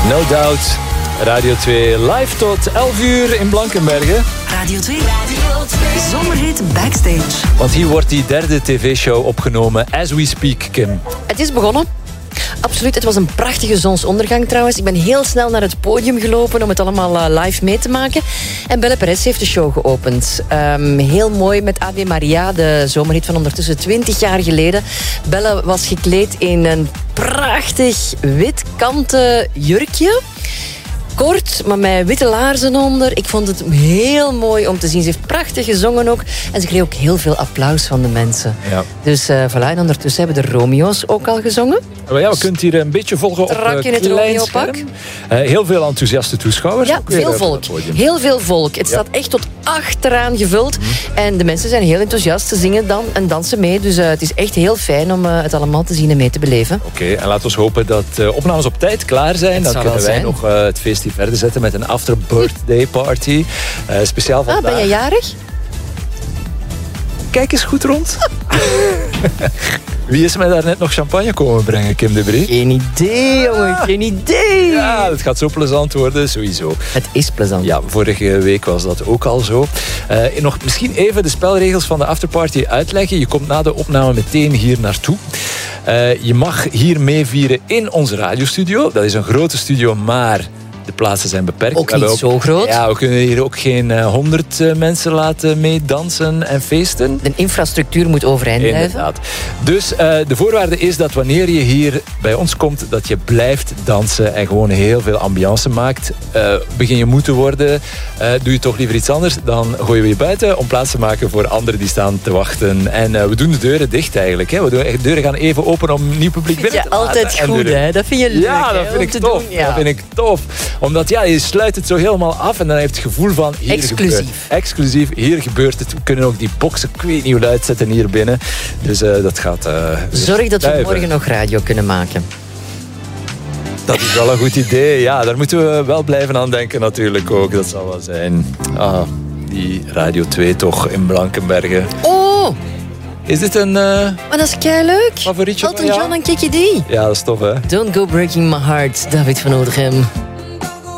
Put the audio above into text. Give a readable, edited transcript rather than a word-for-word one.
No Doubt. Radio 2 live tot 11 uur in Blankenberge. Radio 2. Zomerhit Backstage. Want hier wordt die derde tv-show opgenomen as we speak, Kim. Het is begonnen. Absoluut, het was een prachtige zonsondergang trouwens. Ik ben heel snel naar het podium gelopen om het allemaal live mee te maken. En Belle Perez heeft de show geopend. Heel mooi met Ave Maria, de zomerhit van ondertussen 20 jaar geleden. Belle was gekleed in een prachtig wit kanten jurkje. Kort, maar met witte laarzen onder. Ik vond het heel mooi om te zien. Ze heeft prachtig gezongen ook. En ze kreeg ook heel veel applaus van de mensen. Ja. Dus voilà, en ondertussen hebben de Romeo's ook al gezongen. Ja, je kunt hier een beetje volgen op strak in het Romeo-pak. Heel veel enthousiaste toeschouwers. Ja, veel volk. Heel veel volk. Het staat echt tot achteraan gevuld. En de mensen zijn heel enthousiast. Ze zingen dan en dansen mee. Dus het is echt heel fijn om het allemaal te zien en mee te beleven. Oké, en laten we hopen dat opnames op tijd klaar zijn. Dan kunnen wij nog het feest verder zetten met een after birthday party. Speciaal vandaag. Ben je jarig? Kijk eens goed rond. Wie is mij daar net nog champagne komen brengen, Kim de Brie? Geen idee, jongen. Geen idee. Ja, het gaat zo plezant worden, sowieso. Het is plezant. Ja, vorige week was dat ook al zo. Nog misschien even de spelregels van de afterparty uitleggen. Je komt na de opname meteen hier naartoe. Je mag hier meevieren in onze radiostudio. Dat is een grote studio, maar de plaatsen zijn beperkt. Ook niet zo groot. Ja, we kunnen hier ook geen 100 mensen laten meedansen en feesten. De infrastructuur moet overeind blijven. Inderdaad. Dus de voorwaarde is dat wanneer je hier bij ons komt, dat je blijft dansen en gewoon heel veel ambiance maakt. Begin je moe te worden, doe je toch liever iets anders, dan gooien we je buiten om plaats te maken voor anderen die staan te wachten. En we doen de deuren dicht eigenlijk. Hè. De deuren gaan even open om nieuw publiek binnen te laten. Altijd goed, hè? Dat vind je leuk. Ja, dat vind ik tof. Dat vind ik tof. Omdat je sluit het zo helemaal af en dan heb je het gevoel van hier exclusief, hier gebeurt het. We kunnen ook die boxen, ik weet niet hoe luid zetten hier binnen. Dus dat gaat zorg dat we morgen nog radio kunnen maken. Dat is wel een goed idee. Ja, daar moeten we wel blijven aan denken natuurlijk ook. Dat zal wel zijn. Die Radio 2 toch in Blankenberge. Oh! Is dit een maar dat is keileuk. favorietje Elton John en Kiki D. Ja, dat is tof, hè? Don't Go Breaking My Heart, David van Oudegem.